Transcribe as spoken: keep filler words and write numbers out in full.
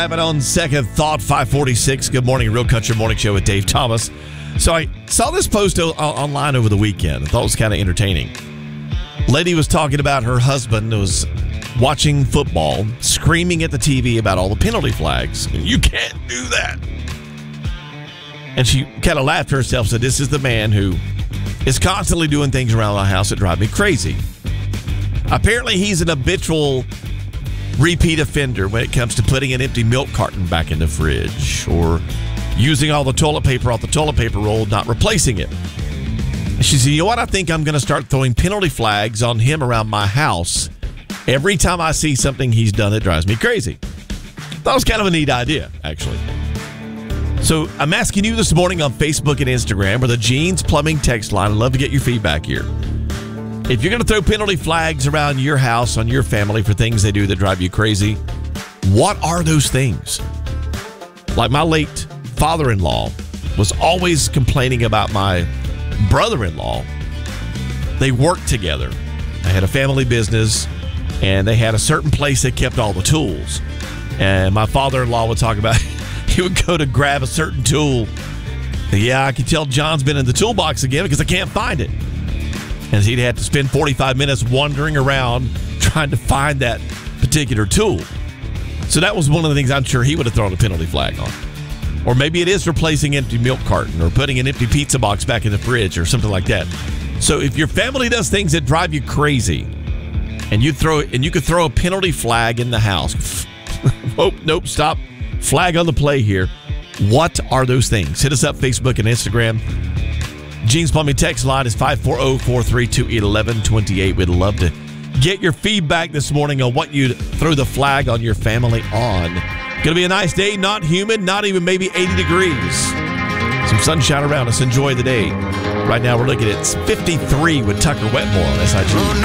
Have it on Second Thought, five forty-six. Good morning, Real Country Morning Show with Dave Thomas. So I saw this post o- online over the weekend. I thought it was kind of entertaining. Lady was talking about her husband who was watching football, screaming at the T V about all the penalty flags. You can't do that. And she kind of laughed to herself, said, this is the man who is constantly doing things around the house that drive me crazy. Apparently, he's an habitual repeat offender when it comes to putting an empty milk carton back in the fridge or using all the toilet paper off the toilet paper roll, not replacing it. She said, you know what? I think I'm going to start throwing penalty flags on him around my house every time I see something he's done that drives me crazy. That was kind of a neat idea, actually. So I'm asking you this morning on Facebook and Instagram or the Jeans Plumbing text line. I'd love to get your feedback here. If you're going to throw penalty flags around your house on your family for things they do that drive you crazy, what are those things? Like my late father-in-law was always complaining about my brother-in-law. They worked together. They had a family business, and they had a certain place that kept all the tools. And my father-in-law would talk about he would go to grab a certain tool. Yeah, I can tell John's been in the toolbox again because I can't find it. And he'd have to spend forty-five minutes wandering around trying to find that particular tool. So that was one of the things I'm sure he would have thrown a penalty flag on. Or maybe it is replacing empty milk carton or putting an empty pizza box back in the fridge or something like that. So if your family does things that drive you crazy and you throw and you could throw a penalty flag in the house. Oh, nope, stop. Flag on the play here. What are those things? Hit us up, Facebook and Instagram. Jeans Plumbing text line is five four zero, four three two, one one two eight. We'd love to get your feedback this morning on what you'd throw the flag on your family on. Going to be a nice day, not humid, not even maybe eighty degrees. Some sunshine around us. Enjoy the day. Right now we're looking at fifty-three with Tucker Wetmore on S I G.